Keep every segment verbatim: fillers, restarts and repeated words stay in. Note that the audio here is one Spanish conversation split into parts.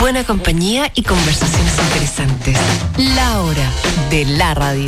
buena compañía y conversaciones interesantes. La hora de la radio.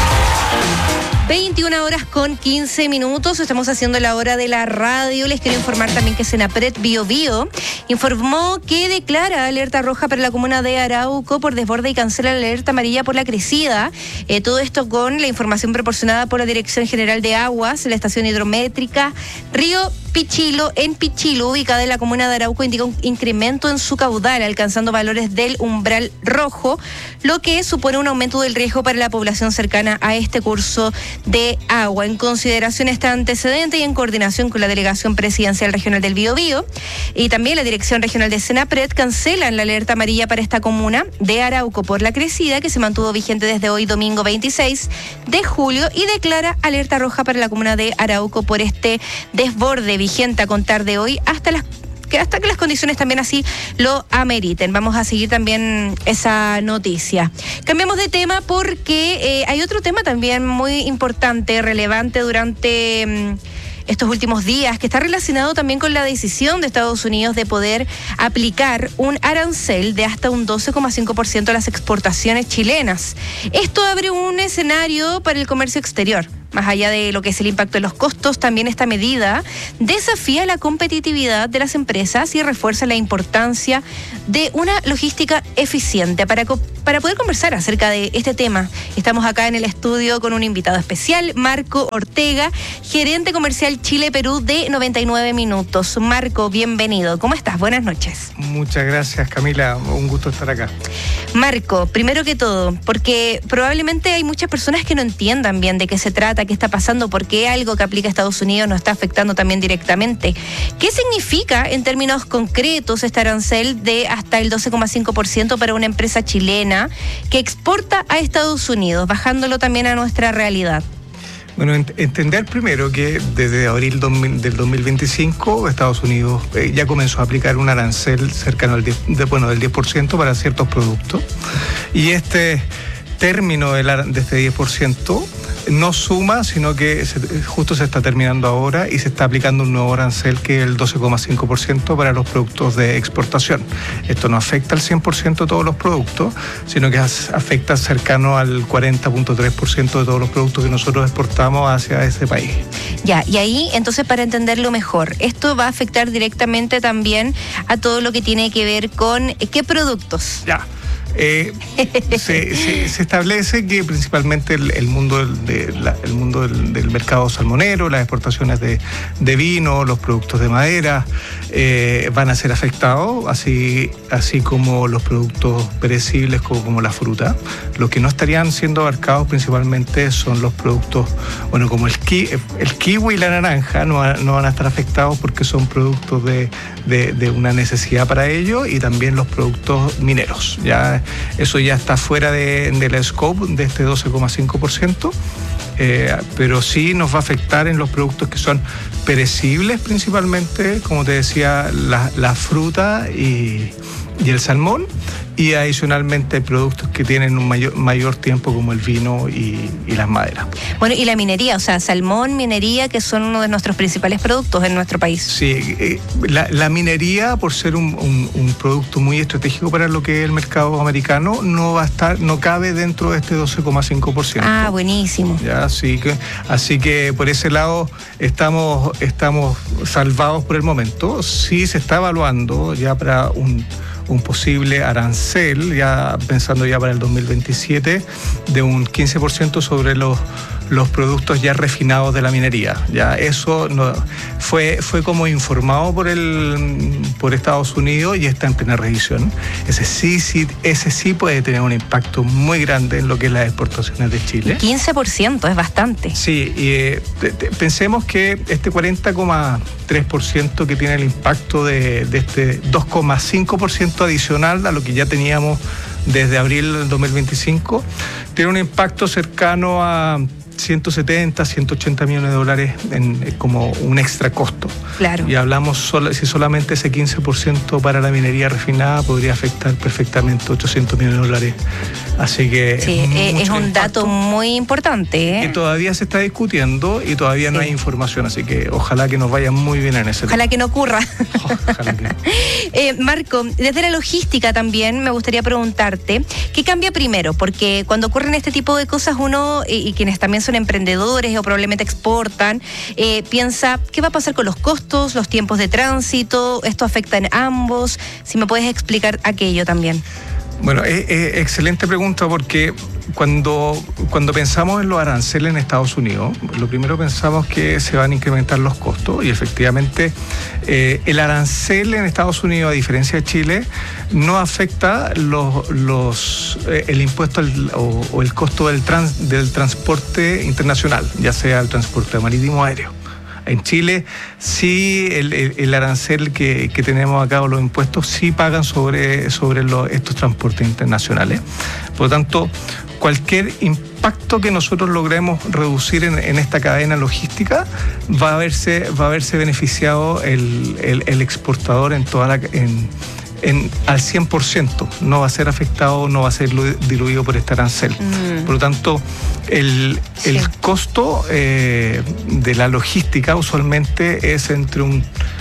veintiuna horas con quince minutos, estamos haciendo la hora de la radio. Les quiero informar también que Senapred Biobío informó que declara alerta roja para la comuna de Arauco por desborde y cancela la alerta amarilla por la crecida. Eh, todo esto con la información proporcionada por la Dirección General de Aguas. La estación hidrométrica Río Pichilo, en Pichilo, ubicada en la comuna de Arauco, indica un incremento en su caudal, alcanzando valores del umbral rojo, lo que supone un aumento del riesgo para la población cercana a este curso de agua. En consideración a este antecedente y en coordinación con la Delegación Presidencial Regional del Biobío y también la Dirección Regional de Senapred, cancelan la alerta amarilla para esta comuna de Arauco por la crecida, que se mantuvo vigente desde hoy domingo veintiséis de julio, y declara alerta roja para la comuna de Arauco por este desborde vigente a contar de hoy hasta las que hasta que las condiciones también así lo ameriten. Vamos a seguir también esa noticia. Cambiamos de tema porque eh, hay otro tema también muy importante, relevante durante mm, estos últimos días, que está relacionado también con la decisión de Estados Unidos de poder aplicar un arancel de hasta un doce coma cinco por ciento a las exportaciones chilenas. Esto abre un escenario para el comercio exterior. Más allá de lo que es el impacto de los costos, también esta medida desafía la competitividad de las empresas y refuerza la importancia de una logística eficiente. Para, para poder conversar acerca de este tema, estamos acá en el estudio con un invitado especial, Marco Ortega, gerente comercial Chile-Perú de noventa y nueve minutos. Marco, bienvenido. ¿Cómo estás? Buenas noches. Muchas gracias, Camila. Un gusto estar acá. Marco, primero que todo, porque probablemente hay muchas personas que no entiendan bien de qué se trata, qué está pasando, por qué algo que aplica Estados Unidos nos está afectando también directamente. ¿Qué significa en términos concretos este arancel de hasta el doce coma cinco por ciento para una empresa chilena que exporta a Estados Unidos, bajándolo también a nuestra realidad? Bueno, ent- entender primero que desde abril dos mil, del dos mil veinticinco Estados Unidos eh, ya comenzó a aplicar un arancel cercano al diez, de, bueno, del diez por ciento para ciertos productos, y este término de, la, de este diez por ciento no suma, sino que se, justo se está terminando ahora y se está aplicando un nuevo arancel que es el doce coma cinco por ciento para los productos de exportación. Esto no afecta al cien por ciento de todos los productos, sino que afecta cercano al cuarenta punto tres por ciento de todos los productos que nosotros exportamos hacia ese país. Ya, y ahí, entonces, para entenderlo mejor, esto va a afectar directamente también a todo lo que tiene que ver con ¿qué productos? Ya. Eh, se, se, se establece que principalmente el, el mundo, del, de la, el mundo del, del mercado salmonero, las exportaciones de, de vino, los productos de madera eh, van a ser afectados, así, así como los productos perecibles como, como la fruta. Los que no estarían siendo abarcados principalmente son los productos, bueno, como el, ki, el kiwi y la naranja no, no van a estar afectados porque son productos de, de, de una necesidad para ello, y también los productos mineros. Ya eso ya está fuera de, de la scope de este doce coma cinco por ciento, eh, pero sí nos va a afectar en los productos que son perecibles principalmente, como te decía, la, la fruta y, y el salmón, y adicionalmente productos que tienen un mayor, mayor tiempo como el vino y, y las maderas. Bueno, y la minería, o sea, salmón, minería, que son uno de nuestros principales productos en nuestro país. Sí, eh, la, la minería, por ser un, un, un producto muy estratégico para lo que es el mercado americano, no va a estar, no cabe dentro de este doce coma cinco por ciento. Ah, buenísimo. Ya, así que, así que por ese lado estamos, estamos salvados por el momento. Sí se está evaluando ya para un un posible arancel, ya pensando ya para el dos mil veintisiete, de un quince por ciento sobre los, los productos ya refinados de la minería. Ya eso no, fue, fue como informado por el por Estados Unidos y está en plena revisión. Ese sí, sí, ese sí puede tener un impacto muy grande en lo que es las exportaciones de Chile. quince por ciento es bastante. Sí, y eh, te, te, pensemos que este cuarenta coma tres por ciento que tiene el impacto de, de este dos coma cinco por ciento adicional a lo que ya teníamos desde abril del dos mil veinticinco, tiene un impacto cercano a ciento setenta, ciento ochenta millones de dólares en, como un extra costo. Claro. Y hablamos, solo, si solamente ese quince por ciento para la minería refinada podría afectar perfectamente ochocientos millones de dólares. Así que sí, es, es un dato muy importante. ¿eh? Que todavía se está discutiendo y todavía sí. no hay información, así que ojalá que nos vaya muy bien en ese Ojalá tema. que no ocurra. Ojalá que no. eh, Marco, desde la logística también me gustaría preguntarte, ¿qué cambia primero? Porque cuando ocurren este tipo de cosas uno, y, y quienes también son emprendedores o probablemente exportan, eh, piensa, ¿qué va a pasar con los costos, los tiempos de tránsito? ¿Esto afecta en ambos? Si me puedes explicar aquello también. Bueno, es, es excelente pregunta porque cuando, cuando pensamos en los aranceles en Estados Unidos, lo primero pensamos que se van a incrementar los costos y efectivamente eh, el arancel en Estados Unidos, a diferencia de Chile, no afecta los, los, eh, el impuesto al, o, o el costo del, trans, del transporte internacional, ya sea el transporte marítimo o aéreo. En Chile sí el, el, el arancel que, que tenemos acá o los impuestos sí pagan sobre, sobre los, estos transportes internacionales. Por lo tanto, cualquier impacto que nosotros logremos reducir en, en esta cadena logística va a verse, va a verse beneficiado el, el, el exportador en toda la... En, En, al cien por ciento, no va a ser afectado, no va a ser diluido por este arancel. Mm. Por lo tanto, el, el sí. costo eh, de la logística usualmente es entre un,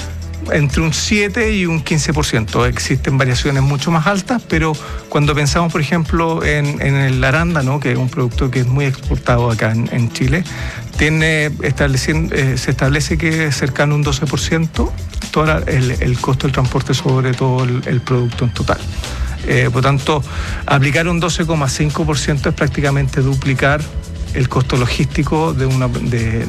entre un siete y un quince por ciento. Existen variaciones mucho más altas, pero cuando pensamos, por ejemplo, en, en el arándano, que es un producto que es muy exportado acá en, en Chile, tiene estableciendo, eh, se establece que es cercano a un doce por ciento todo el, el costo del transporte sobre todo el, el producto en total. Eh, por tanto, aplicar un doce coma cinco por ciento es prácticamente duplicar el costo logístico de una... De,